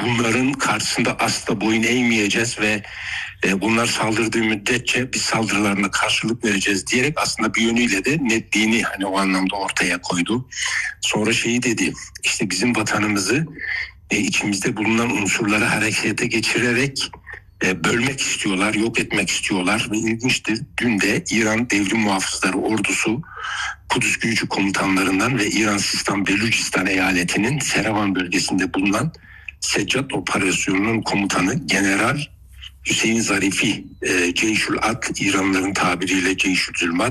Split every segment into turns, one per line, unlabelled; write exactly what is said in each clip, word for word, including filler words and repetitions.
bunların karşısında asla boyun eğmeyeceğiz ve e, bunlar saldırdığı müddetçe biz saldırılarına karşılık vereceğiz diyerek aslında bir yönüyle de netliğini hani o anlamda ortaya koydu. Sonra şeyi dedi, işte bizim vatanımızı e, içimizde bulunan unsurları harekete geçirerek e, bölmek istiyorlar, yok etmek istiyorlar ve ilginçtir, dün de İran Devrim Muhafızları Ordusu Kudüs Gücü komutanlarından ve İran Sistan Belucistan eyaletinin Serevan bölgesinde bulunan Seccat Operasyonu'nun komutanı General Hüseyin Zarifi, e, Ceyşül Ad, İranlıların tabiriyle Ceyşül Zülmat,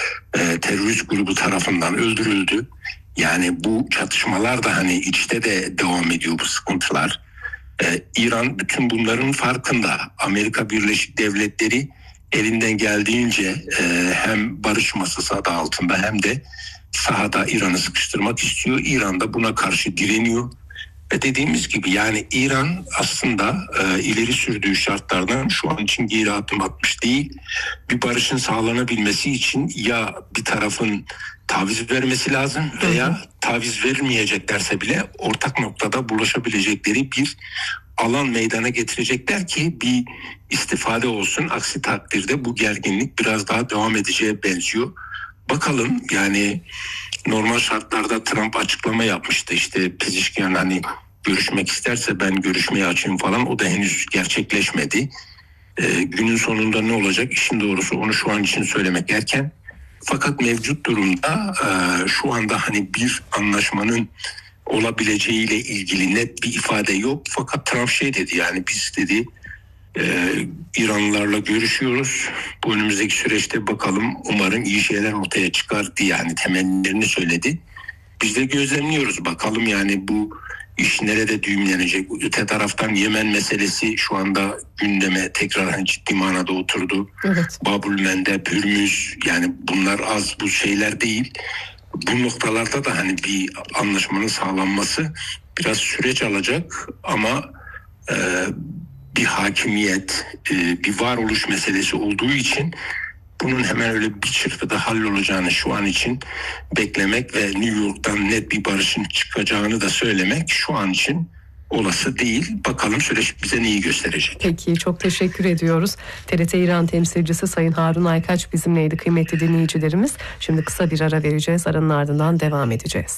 e, terörist grubu tarafından öldürüldü. Yani bu çatışmalar da hani içte de devam ediyor, bu sıkıntılar. E, İran bütün bunların farkında. Amerika Birleşik Devletleri elinden geldiğince e, hem barış masası adı altında hem de sahada İran'ı sıkıştırmak istiyor. İran da buna karşı direniyor. Ve dediğimiz gibi yani İran aslında e, ileri sürdüğü şartlardan şu an için geri adım atmış değil. Bir barışın sağlanabilmesi için ya bir tarafın taviz vermesi lazım veya taviz vermeyeceklerse bile ortak noktada buluşabilecekleri bir alan meydana getirecekler ki bir istifade olsun. Aksi takdirde bu gerginlik biraz daha devam edeceğe benziyor. Bakalım yani normal şartlarda Trump açıklama yapmıştı, işte Pezişkian hani görüşmek isterse ben görüşmeye açayım falan, o da henüz gerçekleşmedi. Ee, günün sonunda ne olacak işin doğrusu onu şu an için söylemek erken. Fakat mevcut durumda e, şu anda hani bir anlaşmanın olabileceğiyle ilgili net bir ifade yok. Fakat Trump şey dedi, yani biz dedi e, İranlılarla görüşüyoruz. Bu önümüzdeki süreçte bakalım umarım iyi şeyler ortaya çıkar diye yani temennilerini söyledi. Biz de gözlemliyoruz bakalım yani bu iş nerede düğümlenecek. Öte taraftan Yemen meselesi şu anda gündeme tekrar hani ciddi manada oturdu. Evet. Babülmendeb, Hürmüz, yani bunlar az bu şeyler değil. Bu noktalarda da hani bir anlaşmanın sağlanması biraz süreç alacak ama e, bir hakimiyet, e, bir varoluş meselesi olduğu için bunun hemen öyle bir çırpıda hallolacağını şu an için beklemek ve New York'tan net bir barışın çıkacağını da söylemek şu an için olası değil. Bakalım süreç bize neyi gösterecek.
Peki, çok teşekkür ediyoruz. T R T İran temsilcisi Sayın Harun Aykaç bizimleydi kıymetli dinleyicilerimiz. Şimdi kısa bir ara vereceğiz. Aranın ardından devam edeceğiz.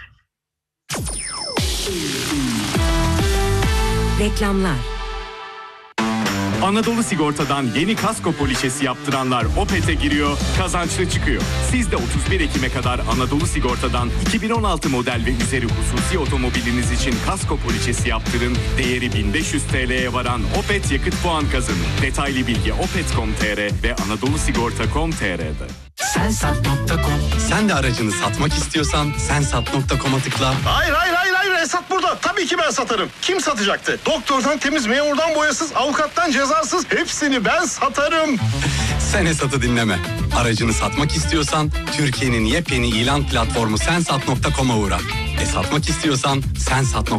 Reklamlar.
Anadolu Sigorta'dan yeni kasko poliçesi yaptıranlar Opet'e giriyor, kazançlı çıkıyor. Siz de otuz bir Ekim'e kadar Anadolu Sigorta'dan iki bin on altı model ve üzeri hususi otomobiliniz için kasko poliçesi yaptırın. Değeri bin beş yüz T L'ye varan Opet yakıt puan kazanın. Detaylı bilgi opet nokta com nokta tr ve anadolu sigorta nokta com nokta tr'de.
sensat nokta com. Sen de aracını satmak istiyorsan sensat nokta com'a tıkla.
Hayır hayır hayır hayır Esat burada. Tabii ki ben satarım. Kim satacaktı? Doktordan temiz, memurdan boyasız, avukattan cezasız hepsini ben satarım.
Sen Esat'ı dinleme. Aracını satmak istiyorsan Türkiye'nin yepyeni ilan platformu sensat nokta com'a uğra. E satmak istiyorsan sensat nokta